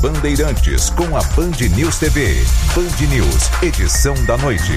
Bandeirantes com a Band News TV. Band News, edição da noite.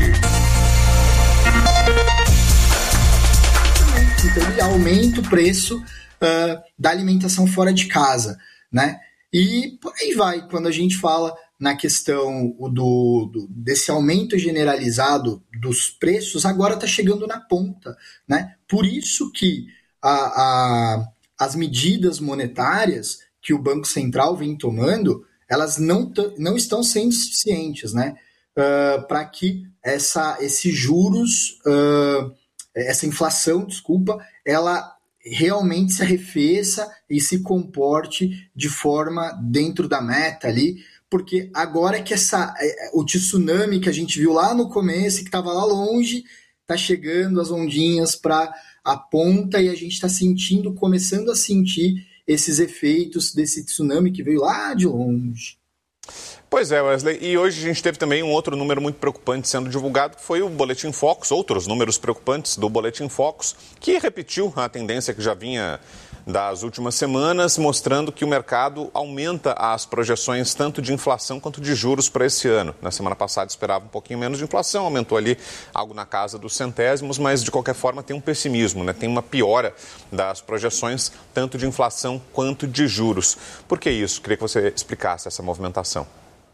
Então ele aumenta o preço da alimentação fora de casa, né? E por aí vai, quando a gente fala na questão desse aumento generalizado dos preços, agora está chegando na ponta, né? Por isso que as medidas monetárias que o Banco Central vem tomando, elas não estão sendo suficientes, né? Para que esses juros, essa inflação, ela realmente se arrefeça e se comporte de forma dentro da meta ali, porque agora que o tsunami que a gente viu lá no começo, que estava lá longe, está chegando as ondinhas para a ponta e a gente está começando a sentir esses efeitos desse tsunami que veio lá de longe. Pois é, Wesley, e hoje a gente teve também um outro número muito preocupante sendo divulgado, que foi o Boletim Focus, outros números preocupantes do Boletim Focus, que repetiu a tendência que já vinha das últimas semanas, mostrando que o mercado aumenta as projeções tanto de inflação quanto de juros para esse ano. Na semana passada esperava um pouquinho menos de inflação, aumentou ali algo na casa dos centésimos, mas de qualquer forma tem um pessimismo, né? Tem uma piora das projeções tanto de inflação quanto de juros. Por que isso? Queria que você explicasse essa movimentação.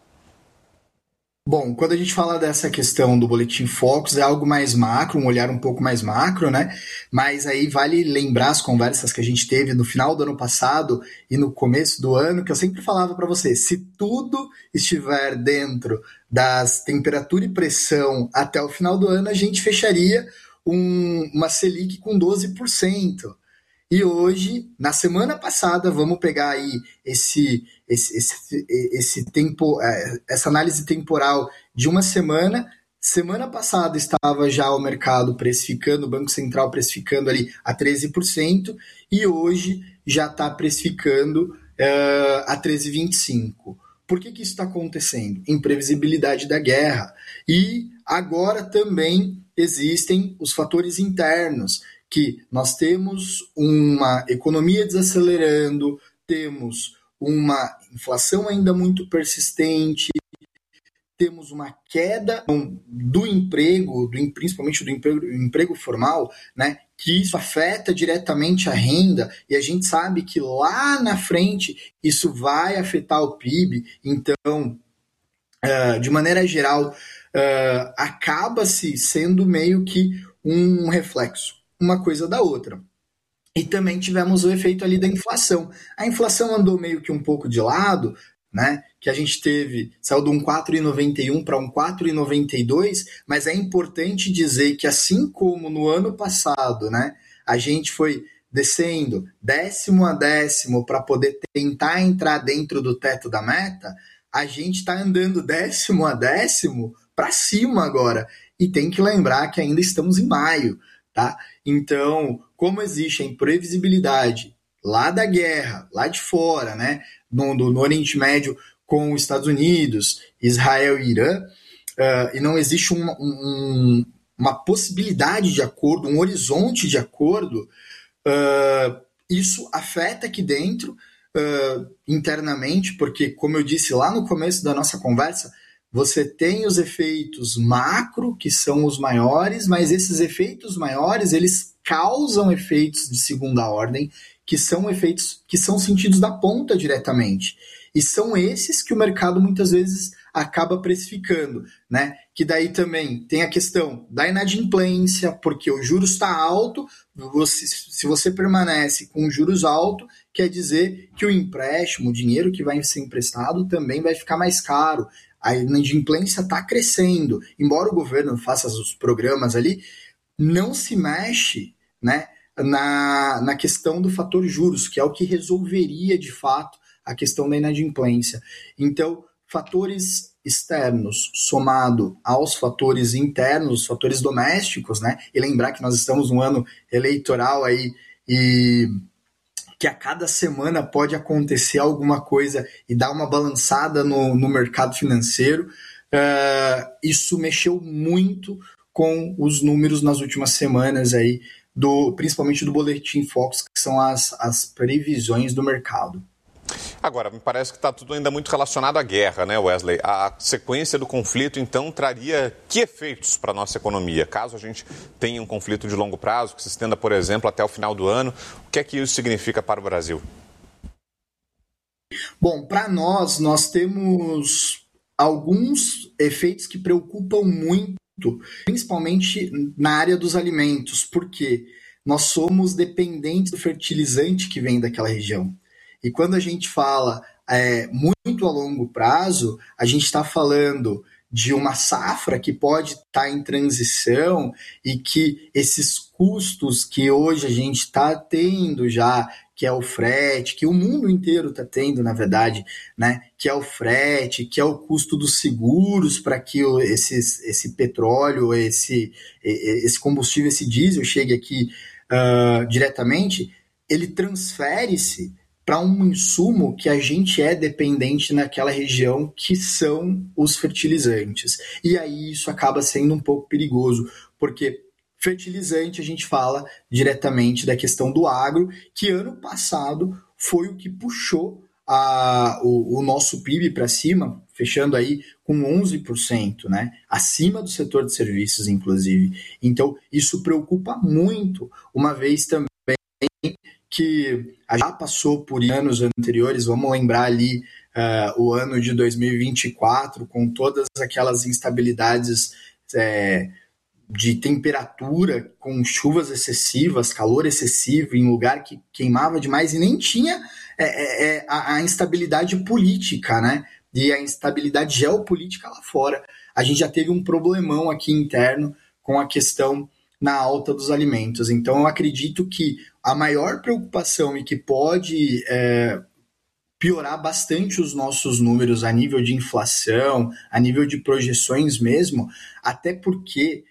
Bom, quando a gente fala dessa questão do Boletim Focus, é algo mais macro, um olhar um pouco mais macro, né? Mas aí vale lembrar as conversas que a gente teve no final do ano passado e no começo do ano, que eu sempre falava para você, se tudo estiver dentro das temperatura e pressão até o final do ano, a gente fecharia uma Selic com 12%. E hoje, na semana passada, vamos pegar aí esse tempo, essa análise temporal de uma semana. Semana passada estava já o mercado precificando, o Banco Central precificando ali a 13%, e hoje já está precificando a 13,25%. Por que isso está acontecendo? Imprevisibilidade da guerra. E agora também existem os fatores internos, que nós temos uma economia desacelerando, temos uma inflação ainda muito persistente, temos uma queda do emprego, principalmente do emprego formal, né, que isso afeta diretamente a renda, e a gente sabe que lá na frente isso vai afetar o PIB. Então, de maneira geral, acaba-se sendo meio que um reflexo, uma coisa da outra. E também tivemos o efeito ali da inflação. A inflação andou meio que um pouco de lado, né? Que a gente saiu de um 4,91 para um 4,92, mas é importante dizer que assim como no ano passado, né, a gente foi descendo décimo a décimo para poder tentar entrar dentro do teto da meta, a gente está andando décimo a décimo para cima agora. E tem que lembrar que ainda estamos em maio, tá? Então, como existe a imprevisibilidade lá da guerra, lá de fora, né, no Oriente Médio com os Estados Unidos, Israel e Irã, e não existe uma possibilidade de acordo, um horizonte de acordo, isso afeta aqui dentro, internamente, porque, como eu disse lá no começo da nossa conversa, você tem os efeitos macro, que são os maiores, mas esses efeitos maiores, eles causam efeitos de segunda ordem, que são efeitos que são sentidos da ponta diretamente. E são esses que o mercado muitas vezes acaba precificando, né? Que daí também tem a questão da inadimplência, porque o juros está alto, se você permanece com juros altos, quer dizer que o empréstimo, o dinheiro que vai ser emprestado também vai ficar mais caro. A inadimplência está crescendo. Embora o governo faça os programas ali, não se mexe, né, na questão do fator juros, que é o que resolveria, de fato, a questão da inadimplência. Então, fatores externos somado aos fatores internos, fatores domésticos, né, e lembrar que nós estamos num ano eleitoral aí, e que a cada semana pode acontecer alguma coisa e dar uma balançada no mercado financeiro, isso mexeu muito com os números nas últimas semanas aí, principalmente do Boletim Focus, que são as previsões do mercado. Agora, me parece que está tudo ainda muito relacionado à guerra, né, Wesley? A sequência do conflito, então, traria que efeitos para a nossa economia? Caso a gente tenha um conflito de longo prazo, que se estenda, por exemplo, até o final do ano, o que é que isso significa para o Brasil? Bom, para nós temos alguns efeitos que preocupam muito, principalmente na área dos alimentos, porque nós somos dependentes do fertilizante que vem daquela região. E quando a gente fala muito a longo prazo, a gente está falando de uma safra que pode estar em transição e que esses custos que hoje a gente está tendo já, que é o frete, que o mundo inteiro está tendo, na verdade, né? Que é o frete, que é o custo dos seguros para que esse petróleo, esse combustível, esse diesel chegue aqui diretamente, ele transfere-se para um insumo que a gente é dependente naquela região, que são os fertilizantes. E aí isso acaba sendo um pouco perigoso, porque fertilizante a gente fala diretamente da questão do agro, que ano passado foi o que puxou o nosso PIB para cima, fechando aí com 11%, né? Acima do setor de serviços, inclusive. Então, isso preocupa muito, uma vez também que já passou por anos anteriores, vamos lembrar ali o ano de 2024, com todas aquelas instabilidades de temperatura, com chuvas excessivas, calor excessivo, em lugar que queimava demais, e nem tinha a instabilidade política, né? E a instabilidade geopolítica lá fora. A gente já teve um problemão aqui interno com a questão na alta dos alimentos. Então, eu acredito que a maior preocupação e que pode piorar bastante os nossos números a nível de inflação, a nível de projeções mesmo, até porque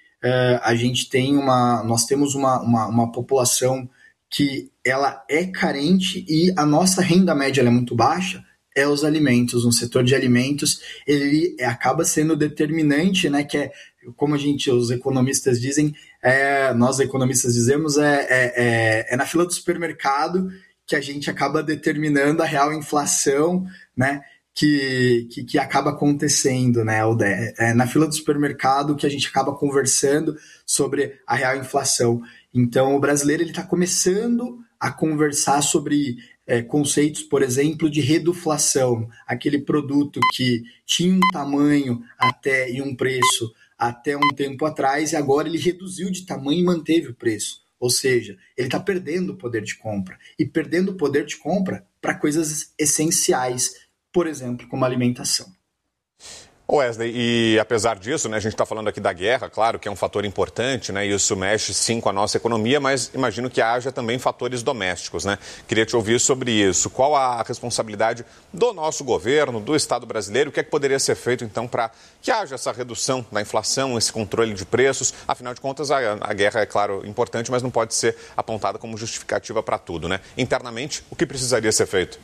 nós temos uma população que ela é carente e a nossa renda média ela é muito baixa, os alimentos. No setor de alimentos, ele acaba sendo determinante, né, que é, como os economistas dizem, nós economistas dizemos, na fila do supermercado que a gente acaba determinando a real inflação, né, que acaba acontecendo, né, na fila do supermercado que a gente acaba conversando sobre a real inflação. Então, o brasileiro está começando a conversar sobre conceitos, por exemplo, de reduflação, aquele produto que tinha um tamanho e um preço até um tempo atrás, e agora ele reduziu de tamanho e manteve o preço. Ou seja, ele está perdendo o poder de compra. E perdendo o poder de compra para coisas essenciais, por exemplo, como alimentação. Wesley, e apesar disso, né, a gente está falando aqui da guerra, claro que é um fator importante, né, e isso mexe sim com a nossa economia, mas imagino que haja também fatores domésticos, né? Queria te ouvir sobre isso. Qual a responsabilidade do nosso governo, do Estado brasileiro? O que é que poderia ser feito, então, para que haja essa redução da inflação, esse controle de preços? Afinal de contas, a guerra é, claro, importante, mas não pode ser apontada como justificativa para tudo, né? Internamente, o que precisaria ser feito?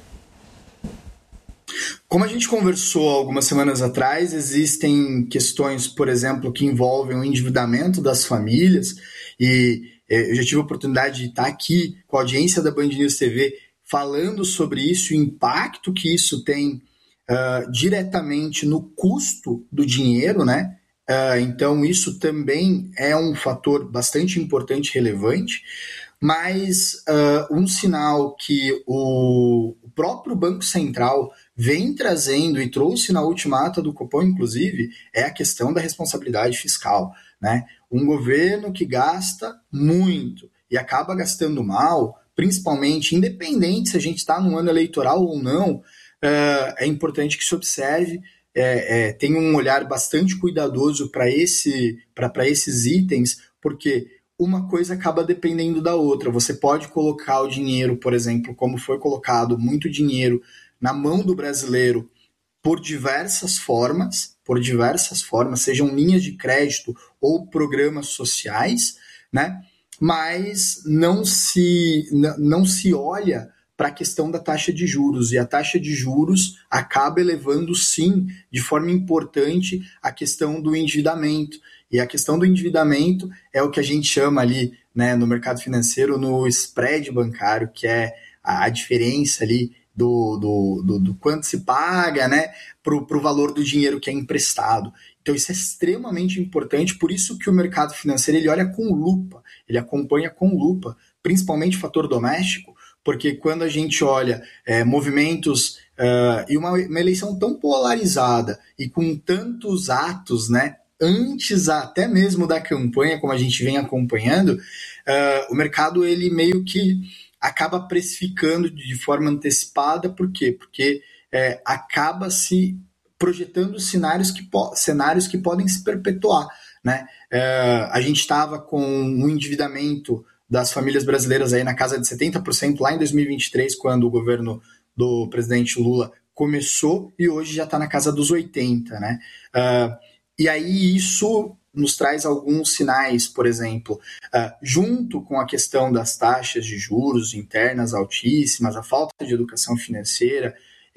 Como a gente conversou algumas semanas atrás, existem questões, por exemplo, que envolvem o endividamento das famílias, e eu já tive a oportunidade de estar aqui com a audiência da Band News TV falando sobre isso, o impacto que isso tem diretamente no custo do dinheiro, né? Então, isso também é um fator bastante importante e relevante, mas um sinal que o próprio Banco Central vem trazendo e trouxe na última ata do Copom, inclusive, é a questão da responsabilidade fiscal, né? Um governo que gasta muito e acaba gastando mal, principalmente, independente se a gente está num ano eleitoral ou não, é importante que se observe, tenha um olhar bastante cuidadoso para esses itens, porque uma coisa acaba dependendo da outra. Você pode colocar o dinheiro, por exemplo, como foi colocado muito dinheiro na mão do brasileiro por diversas formas, sejam linhas de crédito ou programas sociais, né? Mas não se olha para a questão da taxa de juros, e a taxa de juros acaba elevando, sim, de forma importante, a questão do endividamento. E a questão do endividamento é o que a gente chama ali, né, no mercado financeiro, no spread bancário, que é a diferença ali do quanto se paga, né, para o valor do dinheiro que é emprestado. Então isso é extremamente importante, por isso que o mercado financeiro ele olha com lupa, ele acompanha com lupa, principalmente o fator doméstico, porque quando a gente olha movimentos e uma eleição tão polarizada e com tantos atos, né, antes até mesmo da campanha, como a gente vem acompanhando, o mercado ele meio que acaba precificando de forma antecipada. Por quê? Porque acaba se projetando cenários que podem se perpetuar, né? A gente estava com um endividamento das famílias brasileiras aí na casa de 70% lá em 2023, quando o governo do presidente Lula começou, e hoje já está na casa dos 80%, né? E aí isso nos traz alguns sinais, por exemplo, junto com a questão das taxas de juros internas altíssimas, a falta de educação financeira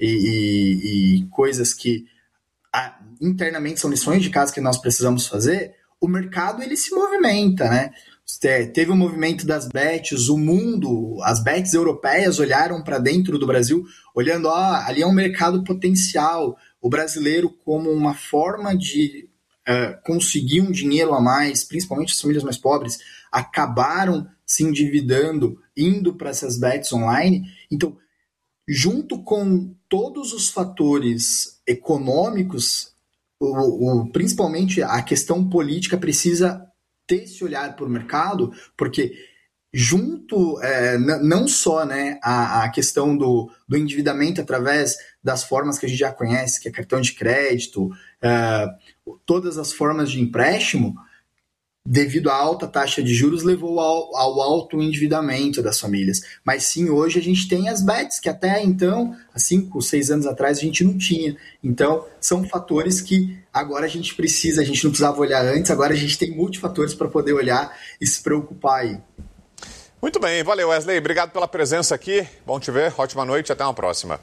e coisas que internamente são lições de casa que nós precisamos fazer, o mercado ele se movimenta, né? Teve o movimento das bets, o mundo, as bets europeias olharam para dentro do Brasil, olhando, ali é um mercado potencial, o brasileiro como uma forma de conseguir um dinheiro a mais, principalmente as famílias mais pobres, acabaram se endividando, indo para essas bets online. Então, junto com todos os fatores econômicos, principalmente a questão política precisa ter esse olhar para o mercado, porque junto, não só, né, a questão do endividamento através das formas que a gente já conhece, que é cartão de crédito, todas as formas de empréstimo, devido à alta taxa de juros, levou ao alto endividamento das famílias. Mas sim, hoje a gente tem as bets, que até então, há 5, 6 anos atrás, a gente não tinha. Então, são fatores que agora a gente não precisava olhar antes, agora a gente tem multifatores para poder olhar e se preocupar aí. Muito bem, valeu Wesley, obrigado pela presença aqui, bom te ver, ótima noite, até uma próxima.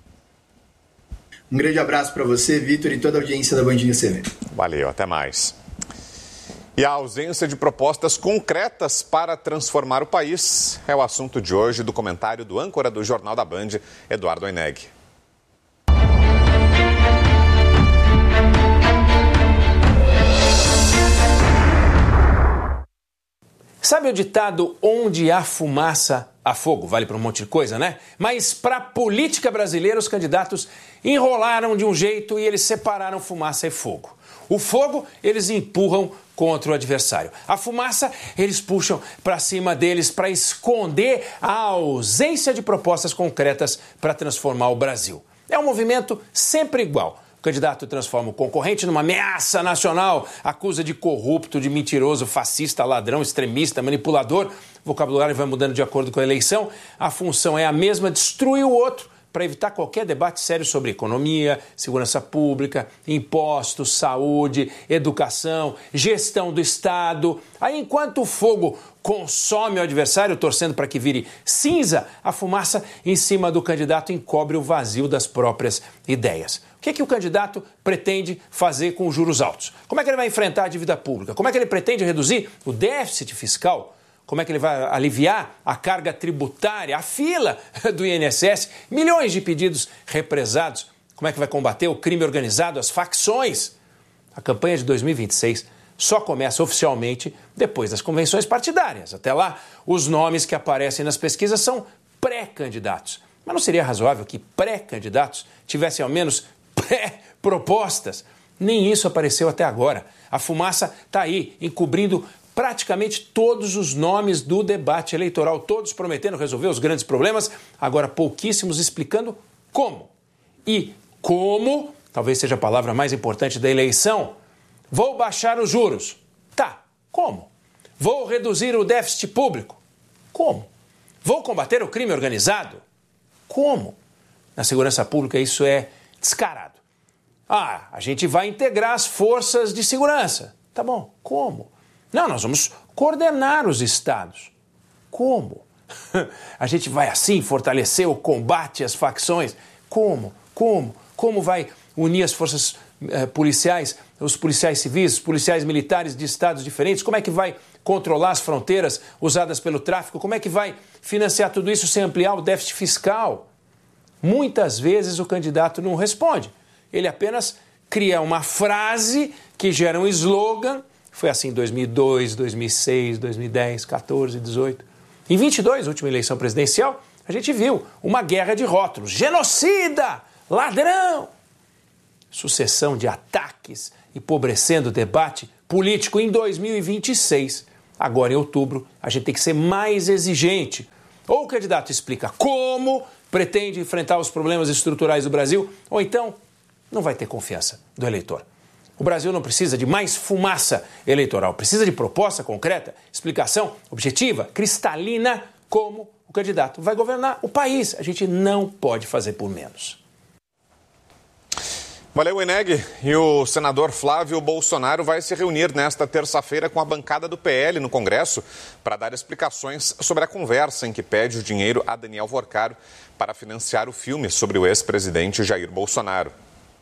Um grande abraço para você, Vitor, e toda a audiência da Band News TV. Valeu, até mais. E a ausência de propostas concretas para transformar o país é o assunto de hoje do comentário do âncora do Jornal da Band, Eduardo Oineg. Sabe o ditado, onde há fumaça, há fogo? Vale para um monte de coisa, né? Mas para a política brasileira, os candidatos enrolaram de um jeito e eles separaram fumaça e fogo. O fogo, eles empurram contra o adversário. A fumaça, eles puxam para cima deles para esconder a ausência de propostas concretas para transformar o Brasil. É um movimento sempre igual. O candidato transforma o concorrente numa ameaça nacional, acusa de corrupto, de mentiroso, fascista, ladrão, extremista, manipulador. O vocabulário vai mudando de acordo com a eleição. A função é a mesma, destruir o outro, para evitar qualquer debate sério sobre economia, segurança pública, impostos, saúde, educação, gestão do Estado. Aí, enquanto o fogo consome o adversário, torcendo para que vire cinza, a fumaça em cima do candidato encobre o vazio das próprias ideias. O que o candidato pretende fazer com os juros altos? Como é que ele vai enfrentar a dívida pública? Como é que ele pretende reduzir o déficit fiscal? Como é que ele vai aliviar a carga tributária, a fila do INSS, milhões de pedidos represados? Como é que vai combater o crime organizado, as facções? A campanha de 2026 só começa oficialmente depois das convenções partidárias. Até lá, os nomes que aparecem nas pesquisas são pré-candidatos. Mas não seria razoável que pré-candidatos tivessem ao menos pré-propostas? Nem isso apareceu até agora. A fumaça está aí, encobrindo praticamente todos os nomes do debate eleitoral, todos prometendo resolver os grandes problemas, agora pouquíssimos explicando como. E como, talvez seja a palavra mais importante da eleição, vou baixar os juros. Tá, como? Vou reduzir o déficit público. Como? Vou combater o crime organizado. Como? Na segurança pública isso é descarado. A gente vai integrar as forças de segurança. Tá bom, como? Não, nós vamos coordenar os estados. Como? A gente vai assim fortalecer o combate às facções? Como? Como vai unir as forças policiais, os policiais civis, os policiais militares de estados diferentes? Como é que vai controlar as fronteiras usadas pelo tráfico? Como é que vai financiar tudo isso sem ampliar o déficit fiscal? Muitas vezes o candidato não responde. Ele apenas cria uma frase que gera um slogan. Foi assim em 2002, 2006, 2010, 14, 18. Em 22, última eleição presidencial, a gente viu uma guerra de rótulos. Genocida! Ladrão! Sucessão de ataques empobrecendo o debate político em 2026. Agora, em outubro, a gente tem que ser mais exigente. Ou o candidato explica como pretende enfrentar os problemas estruturais do Brasil, ou então não vai ter confiança do eleitor. O Brasil não precisa de mais fumaça eleitoral, precisa de proposta concreta, explicação objetiva, cristalina, como o candidato vai governar o país. A gente não pode fazer por menos. Valeu, Eneg. E o senador Flávio Bolsonaro vai se reunir nesta terça-feira com a bancada do PL no Congresso para dar explicações sobre a conversa em que pede o dinheiro a Daniel Vorcaro para financiar o filme sobre o ex-presidente Jair Bolsonaro.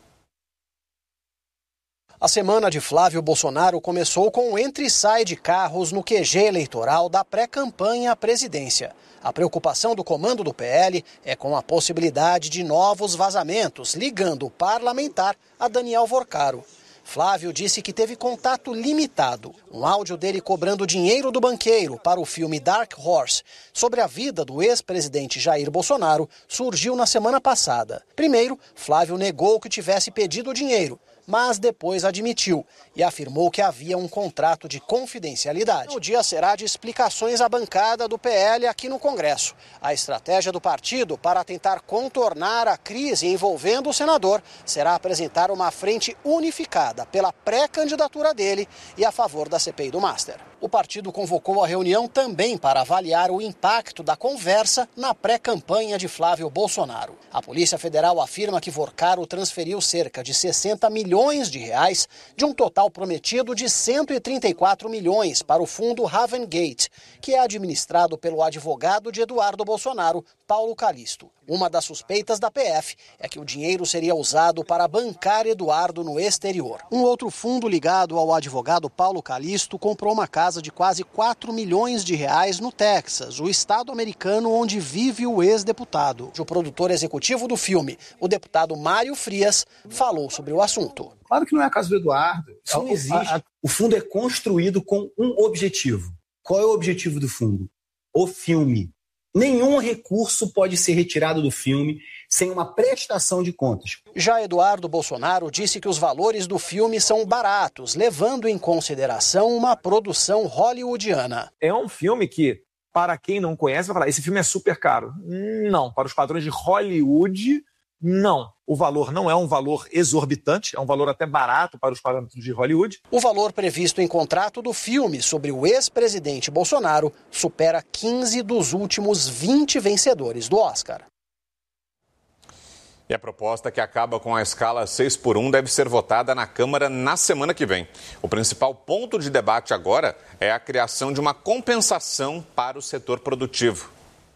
A semana de Flávio Bolsonaro começou com o entra e sai de carros no QG eleitoral da pré-campanha à presidência. A preocupação do comando do PL é com a possibilidade de novos vazamentos, ligando o parlamentar a Daniel Vorcaro. Flávio disse que teve contato limitado. Um áudio dele cobrando dinheiro do banqueiro para o filme Dark Horse sobre a vida do ex-presidente Jair Bolsonaro surgiu na semana passada. Primeiro, Flávio negou que tivesse pedido dinheiro, mas depois admitiu e afirmou que havia um contrato de confidencialidade. O dia será de explicações à bancada do PL aqui no Congresso. A estratégia do partido para tentar contornar a crise envolvendo o senador será apresentar uma frente unificada pela pré-candidatura dele e a favor da CPI do Master. O partido convocou a reunião também para avaliar o impacto da conversa na pré-campanha de Flávio Bolsonaro. A Polícia Federal afirma que Vorcaro transferiu cerca de 60 milhões de reais de um total prometido de 134 milhões para o fundo Ravengate, que é administrado pelo advogado de Eduardo Bolsonaro, Paulo Calixto. Uma das suspeitas da PF é que o dinheiro seria usado para bancar Eduardo no exterior. Um outro fundo ligado ao advogado Paulo Calixto comprou uma casa de quase 4 milhões de reais no Texas, o estado americano onde vive o ex-deputado. O produtor executivo do filme, o deputado Mário Frias, falou sobre o assunto. Claro que não é a casa do Eduardo. Isso não existe. O fundo é construído com um objetivo. Qual é o objetivo do fundo? O filme. Nenhum recurso pode ser retirado do filme sem uma prestação de contas. Já Eduardo Bolsonaro disse que os valores do filme são baratos, levando em consideração uma produção hollywoodiana. É um filme que, para quem não conhece, vai falar, esse filme é super caro. Não, para os padrões de Hollywood, não. O valor não é um valor exorbitante, é um valor até barato para os parâmetros de Hollywood. O valor previsto em contrato do filme sobre o ex-presidente Bolsonaro supera 15 dos últimos 20 vencedores do Oscar. E a proposta que acaba com a escala 6x1 deve ser votada na Câmara na semana que vem. O principal ponto de debate agora é a criação de uma compensação para o setor produtivo.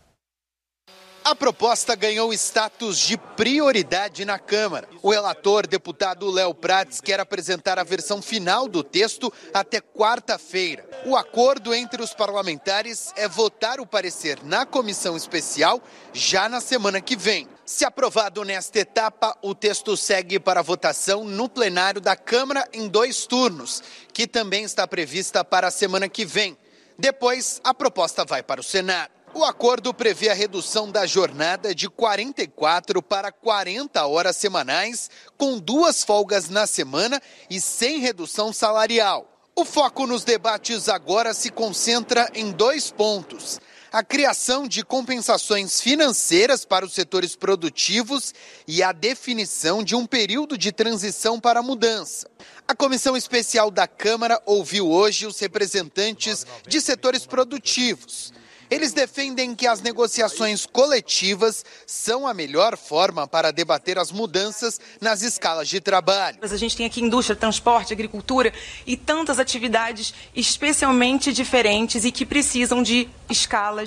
A proposta ganhou status de prioridade na Câmara. O relator, deputado Léo Prats, quer apresentar a versão final do texto até quarta-feira. O acordo entre os parlamentares é votar o parecer na comissão especial já na semana que vem. Se aprovado nesta etapa, o texto segue para votação no plenário da Câmara em 2 turnos, que também está prevista para a semana que vem. Depois, a proposta vai para o Senado. O acordo prevê a redução da jornada de 44 para 40 horas semanais, com 2 folgas na semana e sem redução salarial. O foco nos debates agora se concentra em 2 pontos: a criação de compensações financeiras para os setores produtivos e a definição de um período de transição para a mudança. A Comissão Especial da Câmara ouviu hoje os representantes de setores produtivos. Eles defendem que as negociações coletivas são a melhor forma para debater as mudanças nas escalas de trabalho. A gente tem aqui indústria, transporte, agricultura e tantas atividades especialmente diferentes e que precisam de escalas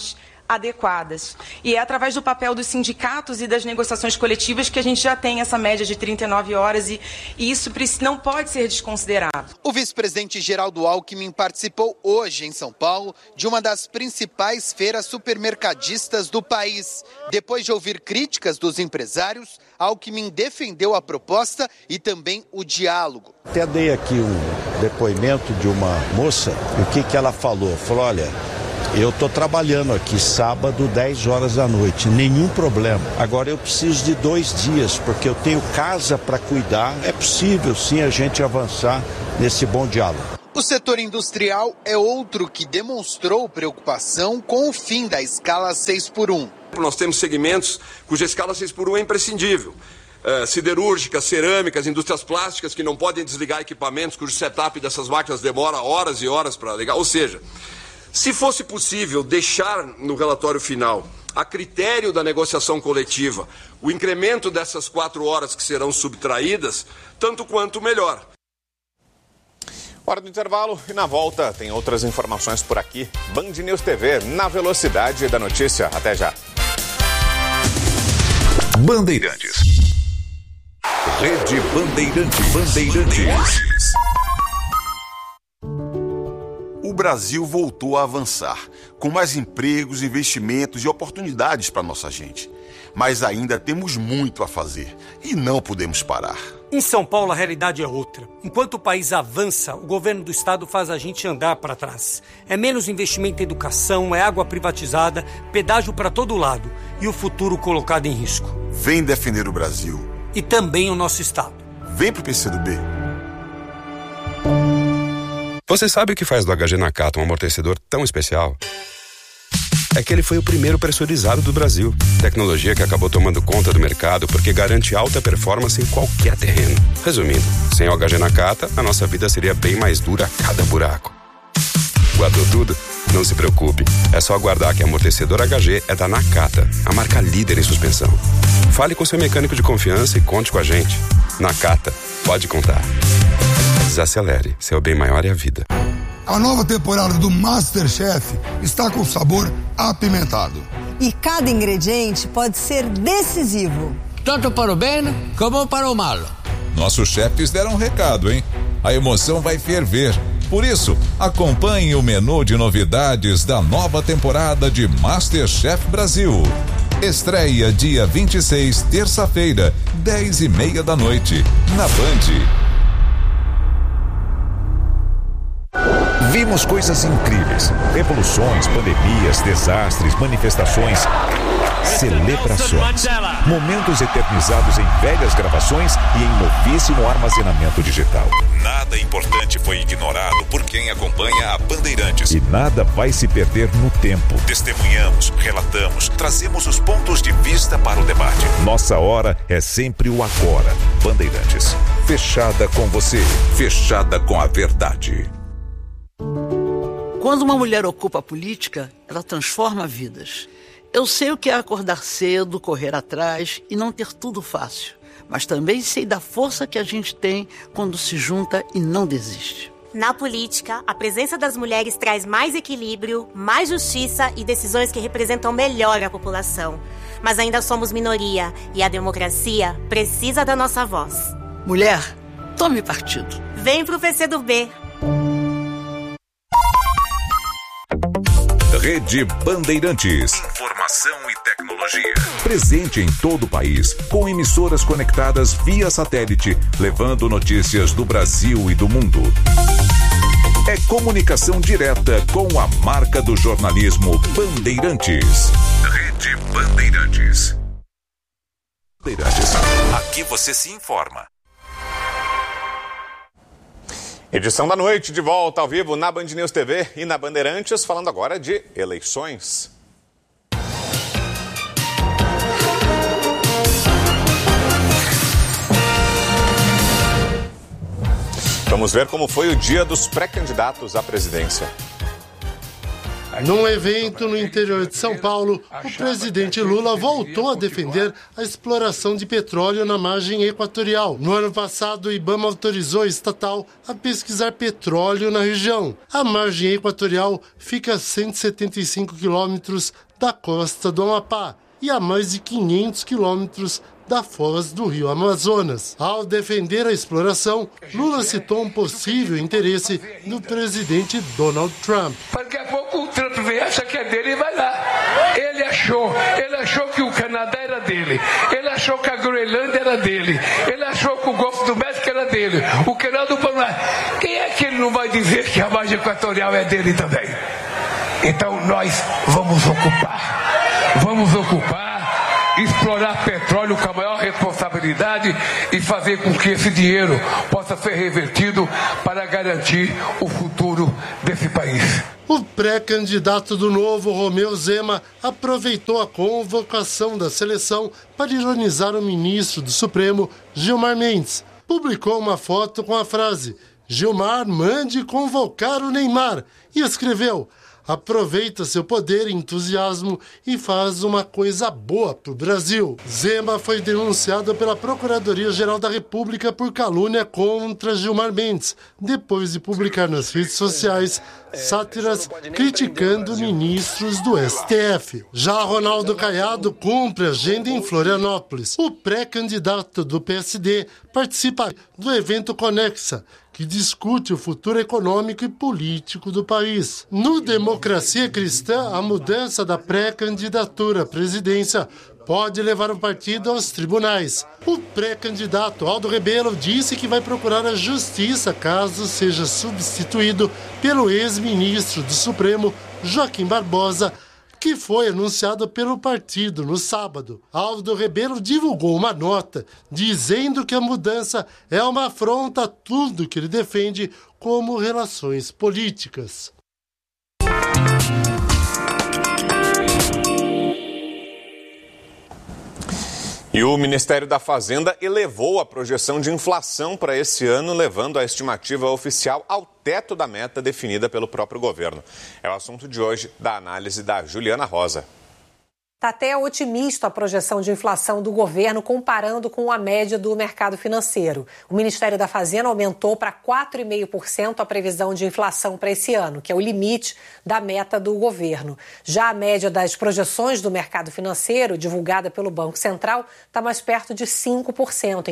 adequadas. E é através do papel dos sindicatos e das negociações coletivas que a gente já tem essa média de 39 horas e isso não pode ser desconsiderado. O vice-presidente Geraldo Alckmin participou hoje em São Paulo de uma das principais feiras supermercadistas do país. Depois de ouvir críticas dos empresários, Alckmin defendeu a proposta e também o diálogo. Até dei aqui um depoimento de uma moça, e o que ela falou? Falou, olha, eu estou trabalhando aqui sábado, 10 horas da noite, nenhum problema. Agora eu preciso de 2 dias, porque eu tenho casa para cuidar. É possível sim a gente avançar nesse bom diálogo. O setor industrial é outro que demonstrou preocupação com o fim da escala 6x1. Nós temos segmentos cuja escala 6x1 é imprescindível. Siderúrgicas, cerâmicas, indústrias plásticas que não podem desligar equipamentos cujo setup dessas máquinas demora horas e horas para ligar. Ou seja, se fosse possível deixar no relatório final, a critério da negociação coletiva, o incremento dessas 4 horas que serão subtraídas, tanto quanto melhor. Hora do intervalo e na volta tem outras informações por aqui. Band News TV, na velocidade da notícia. Até já. Bandeirantes. Rede Bandeirantes. O Brasil voltou a avançar, com mais empregos, investimentos e oportunidades para nossa gente. Mas ainda temos muito a fazer e não podemos parar. Em São Paulo, a realidade é outra. Enquanto o país avança, o governo do estado faz a gente andar para trás. É menos investimento em educação, é água privatizada, pedágio para todo lado e o futuro colocado em risco. Vem defender o Brasil. E também o nosso estado. Vem pro PCdoB. Você sabe o que faz do HG Nakata um amortecedor tão especial? É que ele foi o primeiro pressurizado do Brasil. Tecnologia que acabou tomando conta do mercado porque garante alta performance em qualquer terreno. Resumindo, sem o HG Nakata, a nossa vida seria bem mais dura a cada buraco. Guardou tudo? Não se preocupe. É só aguardar que amortecedor HG é da Nakata, a marca líder em suspensão. Fale com seu mecânico de confiança e conte com a gente. Nakata, pode contar. Desacelere, seu bem maior é a vida. A nova temporada do MasterChef está com sabor apimentado. E cada ingrediente pode ser decisivo. Tanto para o bem como para o mal. Nossos chefes deram um recado, hein? A emoção vai ferver. Por isso, acompanhe o menu de novidades da nova temporada de MasterChef Brasil. Estreia dia 26, terça-feira, 10h30 da noite, na Band. Vimos coisas incríveis, revoluções, pandemias, desastres, manifestações, celebrações, momentos eternizados em velhas gravações e em novíssimo armazenamento digital. Nada importante foi ignorado por quem acompanha a Bandeirantes. E nada vai se perder no tempo. Testemunhamos, relatamos, trazemos os pontos de vista para o debate. Nossa hora é sempre o agora. Bandeirantes, fechada com você, fechada com a verdade. Quando uma mulher ocupa a política, ela transforma vidas. Eu sei o que é acordar cedo, correr atrás e não ter tudo fácil. Mas também sei da força que a gente tem quando se junta e não desiste. Na política, a presença das mulheres traz mais equilíbrio, mais justiça e decisões que representam melhor a população. Mas ainda somos minoria e a democracia precisa da nossa voz. Mulher, tome partido. Vem pro PCdoB. Rede Bandeirantes. Informação e tecnologia. Presente em todo o país, com emissoras conectadas via satélite, levando notícias do Brasil e do mundo. É comunicação direta com a marca do jornalismo Bandeirantes. Rede Bandeirantes. Bandeirantes. Aqui você se informa. Edição da noite, de volta ao vivo na Band News TV e na Bandeirantes, falando agora de eleições. Vamos ver como foi o dia dos pré-candidatos à presidência. Num evento no interior de São Paulo, o presidente Lula voltou a defender a exploração de petróleo na margem equatorial. No ano passado, o IBAMA autorizou a estatal a pesquisar petróleo na região. A margem equatorial fica a 175 quilômetros da costa do Amapá e a mais de 500 quilômetros da foz do rio Amazonas. Ao defender a exploração, Lula citou um possível interesse do presidente Donald Trump. Daqui a pouco o Trump vem, acha que é dele e vai lá. Ele achou que o Canadá era dele, ele achou que a Groenlândia era dele, ele achou que o Golfo do México era dele, o canal do Panamá. Quem é que ele não vai dizer que a margem equatorial é dele também? Então nós vamos ocupar, explorar petróleo com a maior responsabilidade e fazer com que esse dinheiro possa ser revertido para garantir o futuro desse país. O pré-candidato do Novo, Romeu Zema, aproveitou a convocação da seleção para ironizar o ministro do Supremo, Gilmar Mendes. Publicou uma foto com a frase: "Gilmar, mande convocar o Neymar", e escreveu: "Aproveita seu poder e entusiasmo e faz uma coisa boa pro Brasil." Zema foi denunciado pela Procuradoria-Geral da República por calúnia contra Gilmar Mendes, depois de publicar nas redes sociais sátiras criticando ministros do STF. Já Ronaldo Caiado cumpre agenda em Florianópolis. O pré-candidato do PSD participa do evento Conexa, que discute o futuro econômico e político do país. No Democracia Cristã, a mudança da pré-candidatura à presidência pode levar o partido aos tribunais. O pré-candidato Aldo Rebelo disse que vai procurar a justiça caso seja substituído pelo ex-ministro do Supremo, Joaquim Barbosa, que foi anunciado pelo partido no sábado. Aldo Rebelo divulgou uma nota dizendo que a mudança é uma afronta a tudo que ele defende como relações políticas. E o Ministério da Fazenda elevou a projeção de inflação para esse ano, levando a estimativa oficial ao teto da meta definida pelo próprio governo. É o assunto de hoje da análise da Juliana Rosa. Está até otimista a projeção de inflação do governo comparando com a média do mercado financeiro. O Ministério da Fazenda aumentou para 4,5% a previsão de inflação para esse ano, que é o limite da meta do governo. Já a média das projeções do mercado financeiro, divulgada pelo Banco Central, está mais perto de 5%, em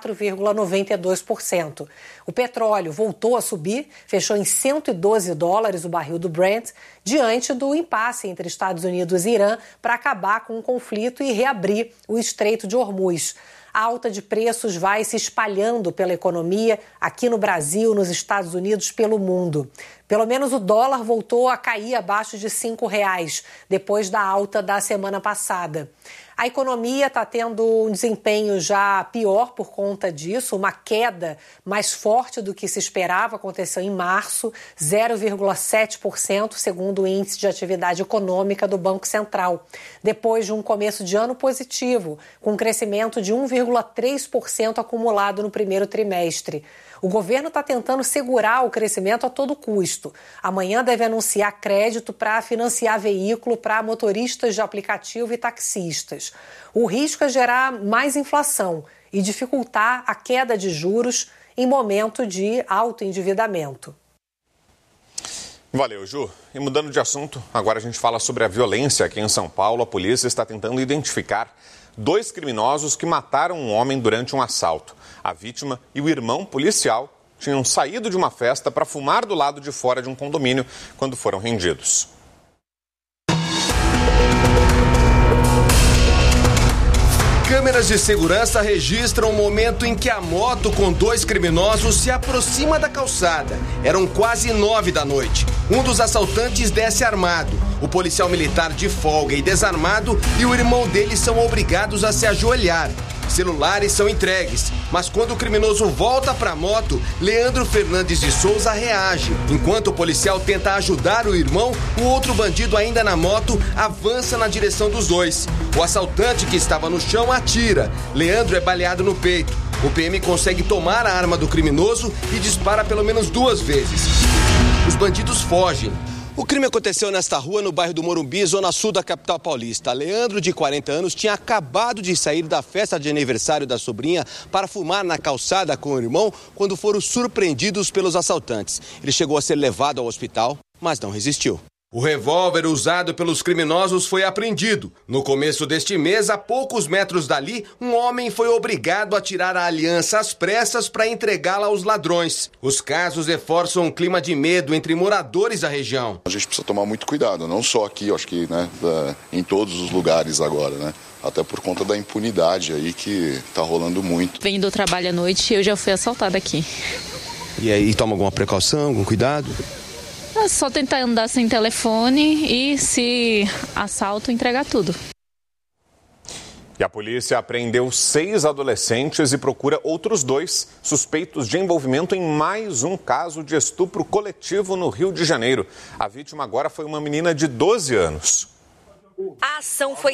4,92%. O petróleo voltou a subir, fechou em $112 o barril do Brent, diante do impasse entre Estados Unidos e Irã para acabar com o conflito e reabrir o Estreito de Hormuz. A alta de preços vai se espalhando pela economia, aqui no Brasil, nos Estados Unidos, pelo mundo. Pelo menos o dólar voltou a cair abaixo de R$5, depois da alta da semana passada. A economia está tendo um desempenho já pior por conta disso, uma queda mais forte do que se esperava, aconteceu em março, 0,7%, segundo o Índice de Atividade Econômica do Banco Central, depois de um começo de ano positivo, com um crescimento de 1,3% acumulado no primeiro trimestre. O governo está tentando segurar o crescimento a todo custo. Amanhã deve anunciar crédito para financiar veículo para motoristas de aplicativo e taxistas. O risco é gerar mais inflação e dificultar a queda de juros em momento de alto endividamento. Valeu, Ju. E mudando de assunto, agora a gente fala sobre a violência aqui em São Paulo. A polícia está tentando identificar 2 criminosos que mataram um homem durante um assalto. A vítima e o irmão policial tinham saído de uma festa para fumar do lado de fora de um condomínio quando foram rendidos. Câmeras de segurança registram o momento em que a moto com 2 criminosos se aproxima da calçada. Eram quase 9 da noite. Um dos assaltantes desce armado. O policial militar de folga e desarmado e o irmão dele são obrigados a se ajoelhar. Celulares são entregues, mas quando o criminoso volta para a moto, Leandro Fernandes de Souza reage. Enquanto o policial tenta ajudar o irmão, o outro bandido ainda na moto avança na direção dos dois. O assaltante que estava no chão atira. Leandro é baleado no peito. O PM consegue tomar a arma do criminoso e dispara pelo menos 2 vezes. Os bandidos fogem. O crime aconteceu nesta rua, no bairro do Morumbi, zona sul da capital paulista. Leandro, de 40 anos, tinha acabado de sair da festa de aniversário da sobrinha para fumar na calçada com o irmão quando foram surpreendidos pelos assaltantes. Ele chegou a ser levado ao hospital, mas não resistiu. O revólver usado pelos criminosos foi apreendido. No começo deste mês, a poucos metros dali, um homem foi obrigado a tirar a aliança às pressas para entregá-la aos ladrões. Os casos reforçam um clima de medo entre moradores da região. A gente precisa tomar muito cuidado, não só aqui, acho que em todos os lugares agora, né? Até por conta da impunidade aí que tá rolando muito. Venho do trabalho à noite e eu já fui assaltada aqui. E aí, toma alguma precaução, algum cuidado? É só tentar andar sem telefone e, se assalto, entregar tudo. E a polícia apreendeu 6 adolescentes e procura outros 2 suspeitos de envolvimento em mais um caso de estupro coletivo no Rio de Janeiro. A vítima agora foi uma menina de 12 anos. A ação foi